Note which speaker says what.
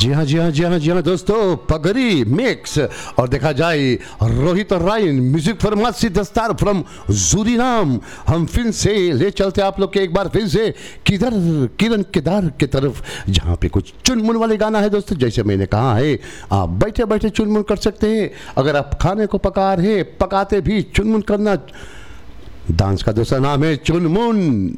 Speaker 1: जी हाँ, जी हाँ, जी हाँ, जी हाँ दोस्तों, पगड़ी मिक्स और देखा जाए रोहित और रायन म्यूजिक फरमासी दस्तार फ्रॉम सूरीनाम। हम फिर से ले चलते आप लोग के एक बार फिर से किधर किरण केदार की तरफ, जहाँ पे कुछ चुनमुन वाले गाना है दोस्तों। जैसे मैंने कहा है, आप बैठे बैठे चुनमुन कर सकते हैं। अगर आप खाने को पका रहे पकाते भी चुनमुन करना, डांस का दूसरा नाम है चुनमुन।